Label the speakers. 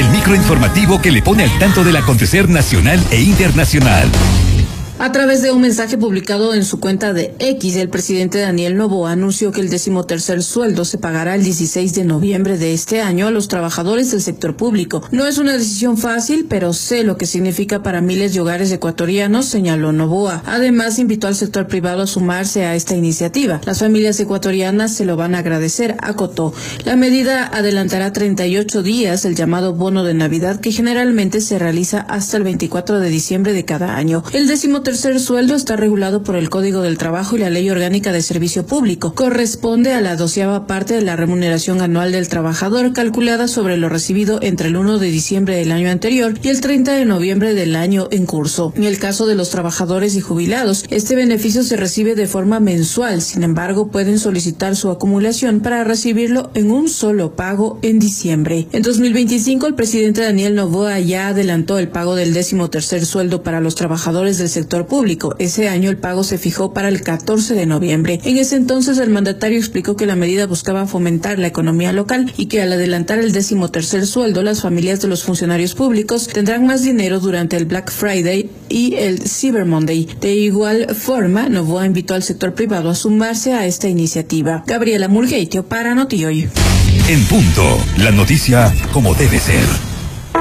Speaker 1: el microinformativo que le pone al tanto del acontecer nacional e internacional.
Speaker 2: A través de un mensaje publicado en su cuenta de X, el presidente Daniel Noboa anunció que el 13º sueldo se pagará el 16 de noviembre de este año a los trabajadores del sector público. No es una decisión fácil, pero sé lo que significa para miles de hogares ecuatorianos, señaló Noboa. Además, invitó al sector privado a sumarse a esta iniciativa. Las familias ecuatorianas se lo van a agradecer, acotó. La medida adelantará 38 días el llamado bono de Navidad, que generalmente se realiza hasta el 24 de diciembre de cada año. El 13º sueldo está regulado por el Código del Trabajo y la Ley Orgánica de Servicio Público. Corresponde a la 12ª parte de la remuneración anual del trabajador, calculada sobre lo recibido entre el 1 de diciembre del año anterior y el 30 de noviembre del año en curso. En el caso de los trabajadores y jubilados, este beneficio se recibe de forma mensual. Sin embargo, pueden solicitar su acumulación para recibirlo en un solo pago en diciembre. En 2025, el presidente Daniel Noboa ya adelantó el pago del 13º sueldo para los trabajadores del sector público. Ese año el pago se fijó para el 14 de noviembre. En ese entonces el mandatario explicó que la medida buscaba fomentar la economía local y que al adelantar el 13º sueldo, las familias de los funcionarios públicos tendrán más dinero durante el Black Friday y el Cyber Monday. De igual forma, Noboa invitó al sector privado a sumarse a esta iniciativa. Gabriela Murgueitio para Noti Hoy.
Speaker 1: En punto, la noticia como debe ser.